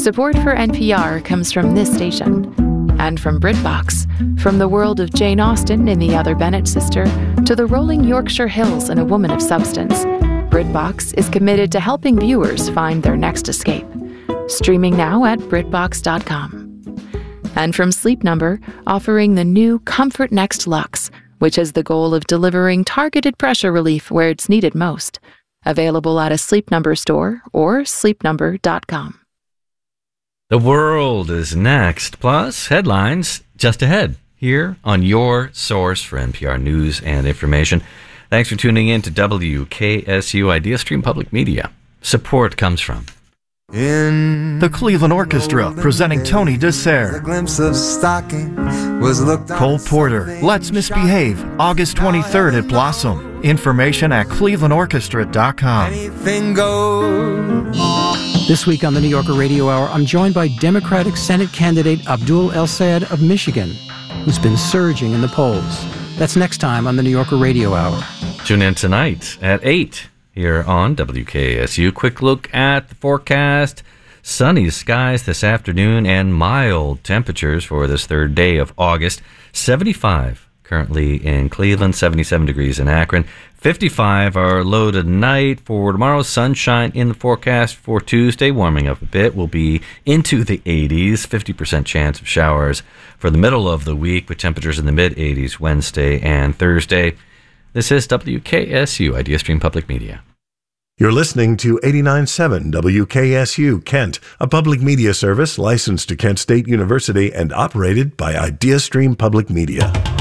Support for NPR comes from this station and from BritBox. From the world of Jane Austen in The Other Bennet Sister to the rolling Yorkshire Hills in A Woman of Substance, BritBox is committed to helping viewers find their next escape. Streaming now at BritBox.com. And from Sleep Number, offering the new Comfort Next Luxe, which has the goal of delivering targeted pressure relief where it's needed most. Available at a Sleep Number store or sleepnumber.com. The world is next, plus headlines just ahead here on your source for NPR news and information. Thanks for tuning in to WKSU IdeaStream Public Media. Support comes from the Cleveland Orchestra presenting Tony Dessert. Cole Porter, Let's Misbehave, August 23rd at Blossom. Information at clevelandorchestra.com. Anything goes. This week on the New Yorker Radio Hour, I'm joined by Democratic Senate candidate Abdul El-Sayed of Michigan, who's been surging in the polls. That's next time on the New Yorker Radio Hour. Tune in tonight at 8 here on WKSU. Quick look at the forecast. Sunny skies this afternoon and mild temperatures for this third day of August. 75 currently in Cleveland, 77 degrees in Akron. 55 our low tonight. For tomorrow, sunshine in the forecast for Tuesday. Warming up a bit. We'll be into the 80s. 50% chance of showers for the middle of the week with temperatures in the mid-80s Wednesday and Thursday. This is WKSU, IdeaStream Public Media. You're listening to 89.7 WKSU Kent, a public media service licensed to Kent State University and operated by IdeaStream Public Media.